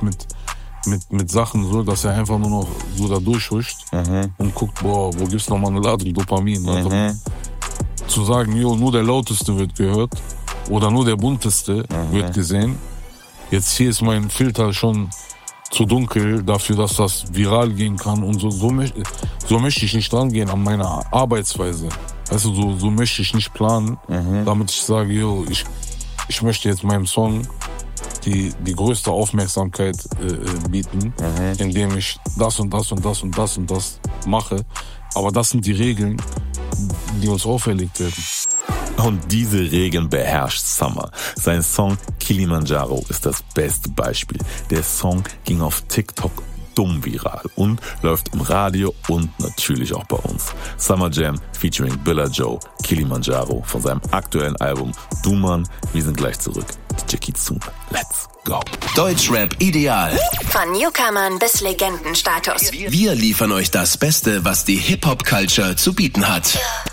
mit Sachen so, dass er einfach nur noch so da durchhuscht und guckt, boah, wo gibt's noch mal eine Ladung Dopamin? Also, zu sagen, jo, nur der Lauteste wird gehört oder nur der Bunteste wird gesehen. Jetzt hier ist mein Filter schon zu dunkel dafür, dass das viral gehen kann und so möchte ich nicht dran gehen an meiner Arbeitsweise. Weißt du, so möchte ich nicht planen, damit ich sage, jo, ich möchte jetzt meinem Song die größte Aufmerksamkeit bieten, indem ich das und das und das und das und das mache. Aber das sind die Regeln, die uns auferlegt werden. Und diese Regeln beherrscht Summer. Sein Song Kilimanjaro ist das beste Beispiel. Der Song ging auf TikTok dumm viral und läuft im Radio und natürlich auch bei uns. Summer Jam featuring Billa Joe, Kilimanjaro von seinem aktuellen Album Du Mann. Wir sind gleich zurück. DJ Kizuna, let's go. Deutschrap ideal. Von Newcomern bis Legendenstatus. Wir liefern euch das Beste, was die Hip-Hop-Culture zu bieten hat.